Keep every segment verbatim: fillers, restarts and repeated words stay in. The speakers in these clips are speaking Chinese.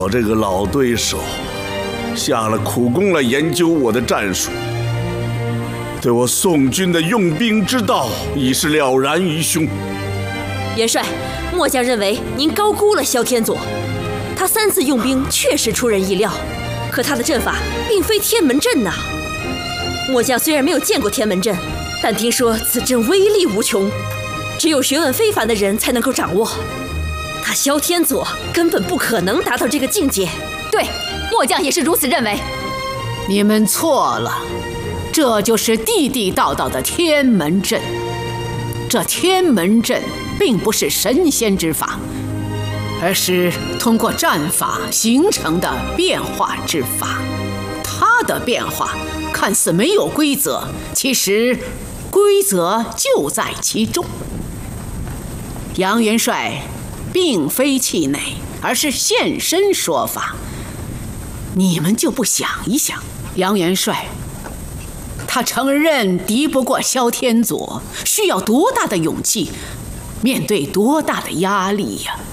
我这个老对手下了苦功来研究我的战术，对我宋军的用兵之道已是了然于胸。 元帅，末将认为您高估了萧天佐，他三次用兵确实出人意料，可他的阵法并非天门阵呐。末将虽然没有见过天门阵，但听说此阵威力无穷，只有学问非凡的人才能够掌握。他萧天佐根本不可能达到这个境界。 对，末将也是如此认为。 你们错了，这就是地地道道的天门阵。这天门阵并不是神仙之法，而是通过战法形成的变化之法。它的变化看似没有规则，其实规则就在其中。杨元帅并非气馁，而是现身说法。你们就不想一想，杨元帅他承认敌不过萧天佐，需要多大的勇气，面对多大的压力呀？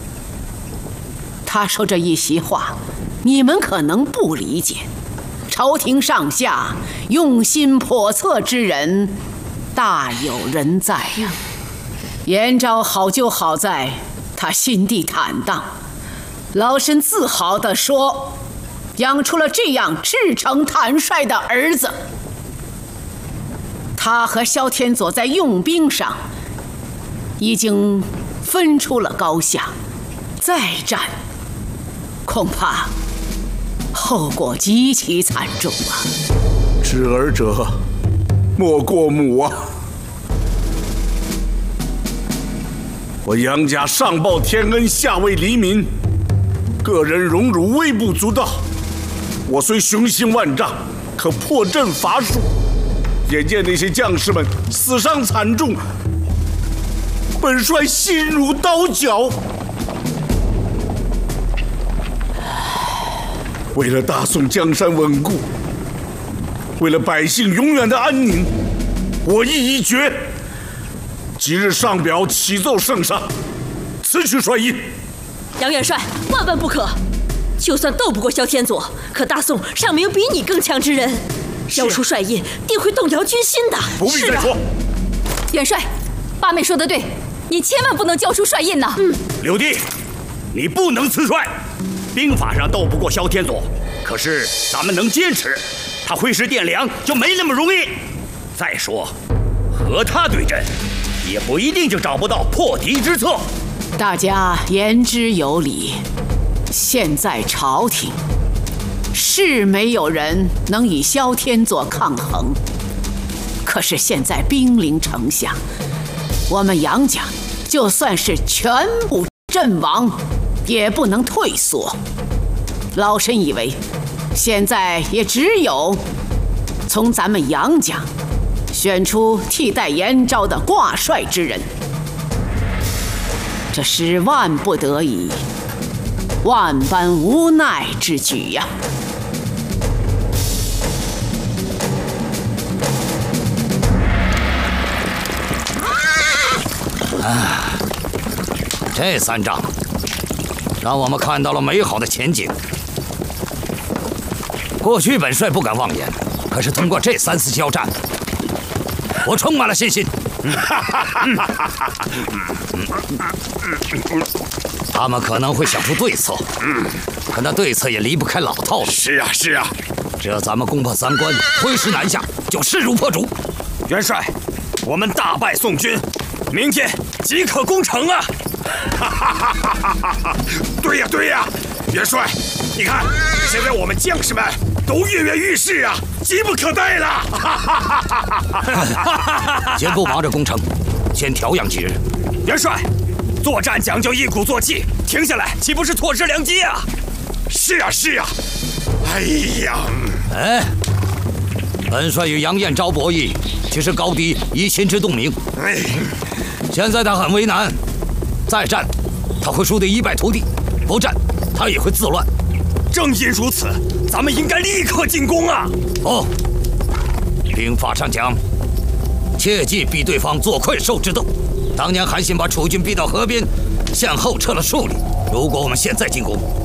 他说这一席话，你们可能不理解。朝廷上下用心叵测之人大有人在呀。严昭好就好在他心地坦荡，老身自豪地说，养出了这样赤诚坦率的儿子。他和萧天佐在用兵上已经分出了高下，再战恐怕后果极其惨重啊！ 知儿者莫过母啊！我杨家上报天恩，下为黎民，个人荣辱微不足道。我虽雄心万丈，可破阵乏术。眼见那些将士们死伤惨重，本帅心如刀绞。为了大宋江山稳固，为了百姓永远的安宁，我意已决。即日上表启奏圣上，辞去帅印。 杨元帅，万万不可！就算斗不过萧天佐，可大宋尚没有比你更强之人。交出帅印，定会动摇军心的。 不必再说。 元帅，八妹说得对，你千万不能交出帅印呐！ 嗯， 柳弟，你不能辞帅。兵法上斗不过萧天佐，可是咱们能坚持，他挥师电粮就没那么容易。再说，和他对阵，也不一定就找不到破敌之策。 大家言之有理。现在朝廷是没有人能与萧天佐抗衡，可是现在兵临城下，我们杨家就算是全部阵亡，也不能退缩。老身以为，现在也只有从咱们杨家选出替代严昭的挂帅之人，这是万不得已、万般无奈之举呀。 啊，这三仗让我们看到了美好的前景。过去本帅不敢妄言，可是通过这三次交战，我充满了信心。他们可能会想出对策，可那对策也离不开老套路。 是啊，是啊， 只要咱们攻破三关，挥师南下，就势如破竹。 元帅，我们大败宋军，明天即可攻城啊！对呀，对呀，元帅，你看，现在我们将士们都跃跃欲试啊，急不可待了。 先不忙着攻城，先调养几日。 元帅，作战讲究一鼓作气，停下来岂不是错失良机啊？是啊，是啊。哎呀， 哎，本帅与杨彦昭博弈，其实高低已心知肚明。 哎， 现在他很为难，再战他会输得一败涂地，不战他也会自乱。 正因如此，咱们应该立刻进攻啊！ 哦，兵法上讲，切忌逼对方做困兽之斗。当年韩信把楚军逼到河边，向后撤了数里。如果我们现在进攻，